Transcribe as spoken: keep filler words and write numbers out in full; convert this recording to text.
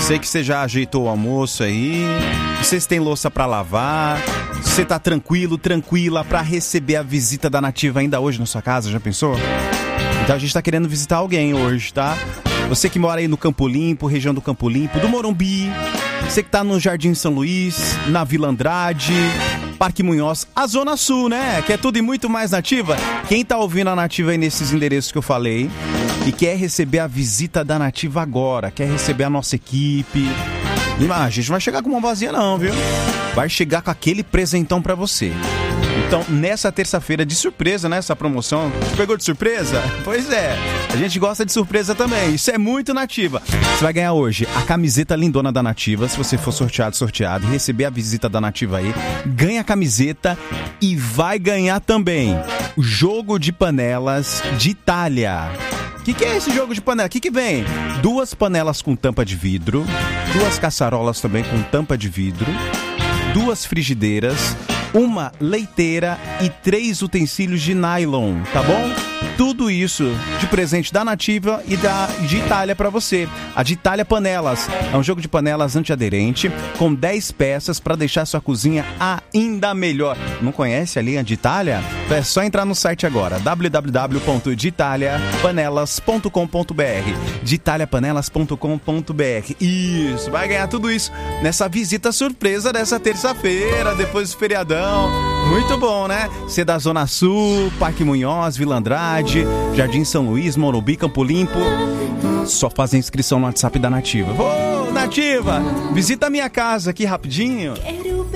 Sei que você já ajeitou o almoço aí, vocês têm louça pra lavar, você tá tranquilo, tranquila pra receber a visita da Nativa ainda hoje na sua casa, já pensou? Então a gente tá querendo visitar alguém hoje, tá? Você que mora aí no Campo Limpo, região do Campo Limpo, do Morumbi, você que tá no Jardim São Luís, na Vila Andrade, Parque Munhoz, a Zona Sul, né? Que é tudo e muito mais Nativa. Quem tá ouvindo a Nativa aí nesses endereços que eu falei e quer receber a visita da Nativa agora, quer receber a nossa equipe, a gente não vai chegar com uma vazia não, viu? Vai chegar com aquele presentão pra você. Então, nessa terça-feira, de surpresa, né? Essa promoção. Te pegou de surpresa? Pois é. A gente gosta de surpresa também. Isso é muito Nativa. Você vai ganhar hoje a camiseta lindona da Nativa. Se você for sorteado, sorteado e receber a visita da Nativa aí, ganha a camiseta e vai ganhar também o jogo de panelas de Itália. O que, que é esse jogo de panela? O que, que vem? Duas panelas com tampa de vidro, duas caçarolas também com tampa de vidro, duas frigideiras, uma leiteira e três utensílios de nylon, tá bom? Tudo isso de presente da Nativa e da de Itália pra você. A de Itália Panelas é um jogo de panelas antiaderente com dez peças pra deixar sua cozinha ainda melhor. Não conhece ali a de Itália? Então é só entrar no site agora, w w w ponto de italia panelas ponto com ponto b r de italia panelas ponto com ponto b r. Isso, vai ganhar tudo isso nessa visita surpresa dessa terça-feira, depois do feriadão. Muito bom, né? Ser da Zona Sul, Parque Munhoz, Vila Andrade, Jardim São Luís, Morumbi, Campo Limpo. Só fazer inscrição no WhatsApp da Nativa. Ô, Nativa, visita a minha casa aqui rapidinho.